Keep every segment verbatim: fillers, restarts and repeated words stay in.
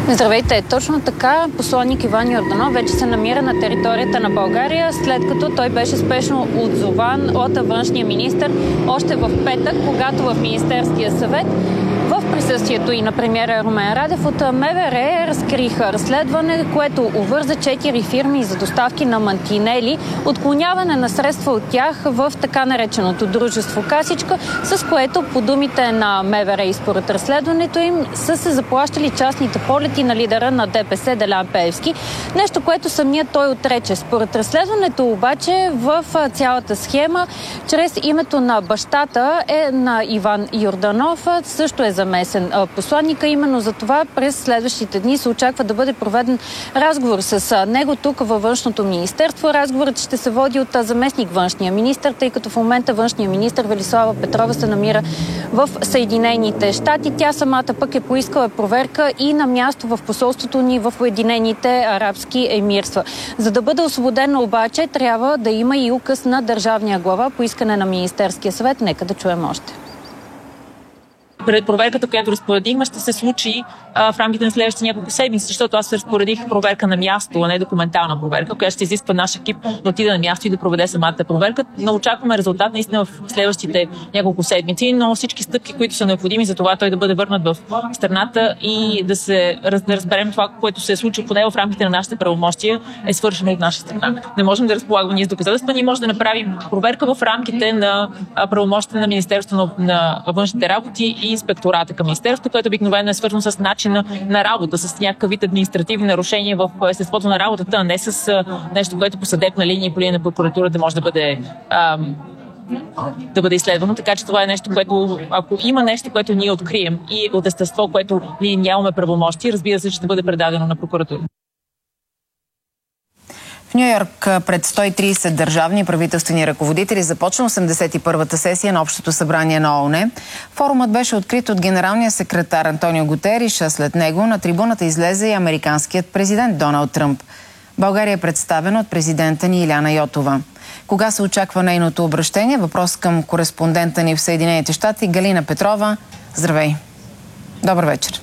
Здравейте! Точно така, посланник Иван Йорданов вече се намира на територията на България, след като той беше спешно отзован от външния министър още в петък, когато в Министерския съвет в присъствието и на премиера Румен Радев от МВР разкриха разследване, което увърза четири фирми за доставки на мантинели, отклоняване на средства от тях в така нареченото дружество Касичка, с което по думите на МВР и според разследването им са се заплащали частните полети на лидера на ДПС Делян Пеевски. Нещо, което самият той отрече. Според разследването обаче в цялата схема, чрез името на бащата е на Иван Йорданов, също е замесен посланника. Именно за това през следващите дни се очаква да бъде проведен разговор с него тук във Външното министерство. Разговорът ще се води от заместник външния министър, тъй като в момента външния министър Велислава Петрова се намира в Съединените щати. Тя самата пък е поискала проверка и на място в посолството ни в Уединените арабски емирства. За да бъде освободена обаче, трябва да има и указ на държавния глава по искане на Министерския съвет. Нека да чуем още. Пред проверката, която разпоредихме, ще се случи а, в рамките на следващите няколко седмици, защото аз разпоредих проверка на място, а не документална проверка, която ще изисква наш екип да отиде на място и да проведе самата проверка. Но очакваме резултат наистина в следващите няколко седмици, но всички стъпки, които са необходими за това той да бъде върнат в страната и да се да разберем това, което се е случило поне в рамките на нашите правомощия, е свършено от наша страна. Не можем да разполагаме ние с доказателства, ние можем да направим проверка в рамките на правомощите на Министерството на външните работи и инспектората към министерството, което обикновено е свързано с начина на работа, с някакъв вид административни нарушения в естеството на работата, а не с нещо, което по съдебна линия и по линия на прокуратурата може да бъде ам, да бъде изследвано. Така че това е нещо, което, ако има нещо, което ние открием и от естество, което ние нямаме правомощи, разбира се, ще бъде предадено на прокуратура. В Ню Йорк пред сто и трийсет държавни и правителствени ръководители започна осемдесет и първата сесия на Общото събрание на ООН. Форумът беше открит от генералния секретар Антонио Гутериш, а след него на трибуната излезе и американският президент Доналд Тръмп. България е представена от президента ни Илияна Йотова. Кога се очаква нейното обръщение? Въпрос към кореспондента ни в Съединените щати Галина Петрова. Здравей! Добър вечер!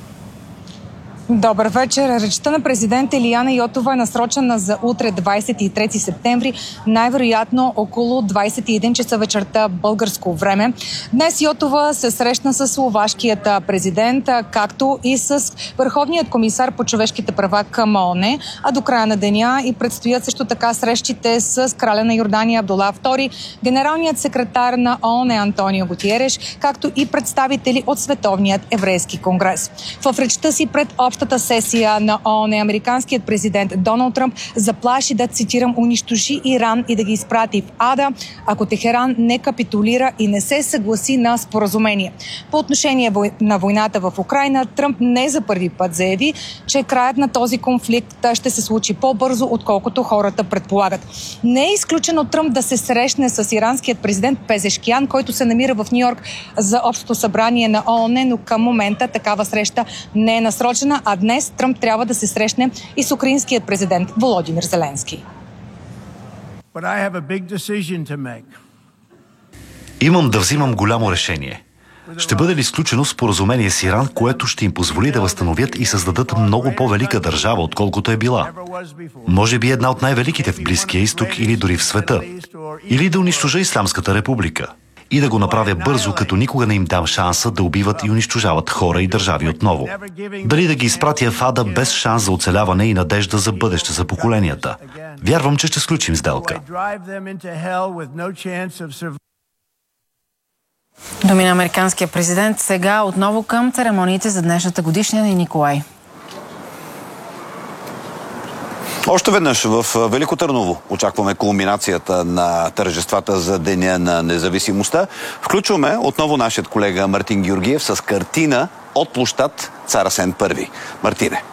Добър вечер. Речта на президента Илияна Йотова е насрочена за утре, двадесет и трети септември, най-вероятно около двадесет и един часа вечерта българско време. Днес Йотова се срещна с словашкият президент, както и с върховният комисар по човешките права към ООН, а до края на деня и предстоят също така срещите с краля на Йордания Абдула втори, генералният секретар на ООН Антонио Гутиереш, както и представители от Световният еврейски конгрес. В речта си пред общата сесия на ООН американският президент Доналд Тръмп заплаши да, цитирам, унищожи Иран и да ги изпрати в ада, ако Техеран не капитулира и не се съгласи на споразумение. По отношение на войната в Украйна, Тръмп не за първи път заяви, че краят на този конфликт ще се случи по-бързо, отколкото хората предполагат. Не е изключено Тръмп да се срещне с иранският президент Пезешкиян, който се намира в Ню Йорк за Общото събрание на ООН, но към момента такава среща не е насрочена, а днес Тръмп трябва да се срещне и с украинският президент Володимир Зеленски. Имам да взимам голямо решение. Ще бъде ли изключено споразумение с Иран, което ще им позволи да възстановят и създадат много по-велика държава, отколкото е била? Може би една от най-великите в Близкия изток или дори в света. Или да унищожа Ислямската република. И да го направя бързо, като никога не им дам шанса да убиват и унищожават хора и държави отново. Дали да ги изпратя в ада без шанс за оцеляване и надежда за бъдеще за поколенията. Вярвам, че ще сключим сделка. Думи на американския президент. Сега отново към церемониите за днешната годишнина и Николай. Още веднъж в Велико Търново очакваме кулминацията на тържествата за Деня на независимостта. Включваме отново нашият колега Мартин Георгиев с картина от площад Цар Асен първи. Мартине.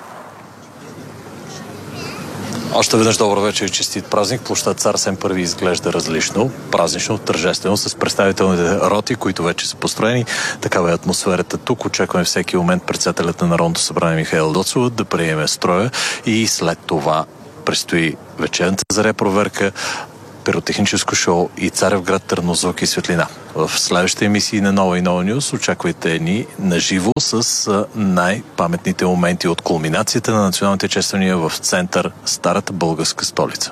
Още веднъж добър вечер и честит празник. Площад Цар Асен първи изглежда различно, празнично, тържествено, с представителните роти, които вече са построени. Такава е атмосферата тук. Очакваме всеки момент председателят на Народното събрание Михаел Доцова да приеме строя и след това предстои вечерната заря проверка. пиротехническо шоу и Царевград, Търново, звук и светлина. В следващите емисии на Нова и Нова Нюз очаквайте ни наживо с най-паметните моменти от кулминацията на националните чествания в център Старата българска столица.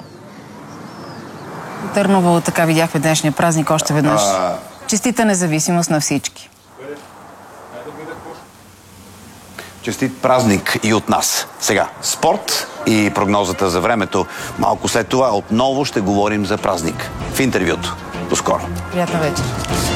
Търново, така видяхме днешния празник още веднъж. Честита независимост на всички. Честит празник и от нас. Сега спорт и прогнозата за времето. Малко след това отново ще говорим за празник. В интервюто. До скоро. Приятна вечер.